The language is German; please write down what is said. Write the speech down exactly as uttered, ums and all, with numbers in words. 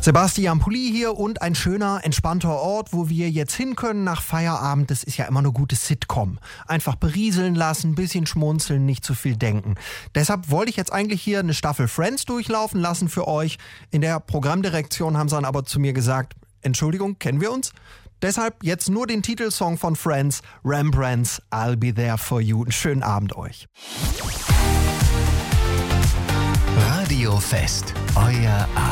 Sebastian Pulli hier und ein schöner, entspannter Ort, wo wir jetzt hin können nach Feierabend. Das ist ja immer eine gute Sitcom. Einfach berieseln lassen, bisschen schmunzeln, nicht zu viel denken. Deshalb wollte ich jetzt eigentlich hier eine Staffel Friends durchlaufen lassen für euch. In der Programmdirektion haben sie dann aber zu mir gesagt, Entschuldigung, kennen wir uns? Deshalb jetzt nur den Titelsong von Friends, Rembrandts I'll Be There For You. Einen schönen Abend euch. Radio Fest, euer